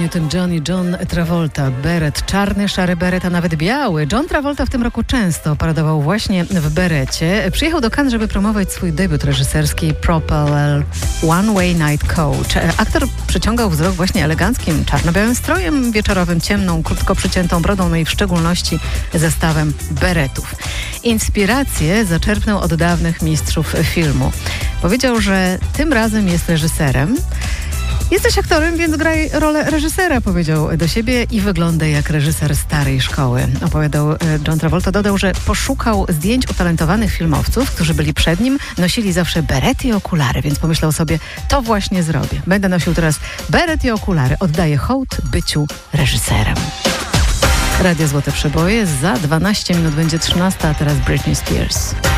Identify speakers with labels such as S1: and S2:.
S1: Newton-John i John Travolta. Beret czarny, szary beret, a nawet biały. John Travolta w tym roku często paradował właśnie w berecie. Przyjechał do Cannes, żeby promować swój debiut reżyserski Propeller One Way Night Coach. Aktor przyciągał wzrok właśnie eleganckim, czarno-białym strojem wieczorowym, ciemną, krótko przyciętą brodą, no i w szczególności zestawem beretów. Inspirację zaczerpnął od dawnych mistrzów filmu. Powiedział, że tym razem jest reżyserem. Jesteś aktorem, więc graj rolę reżysera, powiedział do siebie i wygląda jak reżyser starej szkoły. Opowiadał John Travolta, dodał, że poszukał zdjęć utalentowanych filmowców, którzy byli przed nim, nosili zawsze berety i okulary, więc pomyślał sobie, to właśnie zrobię. Będę nosił teraz beret i okulary, oddaję hołd byciu reżyserem. Radio Złote Przeboje, za 12 minut będzie 13, a teraz Britney Spears.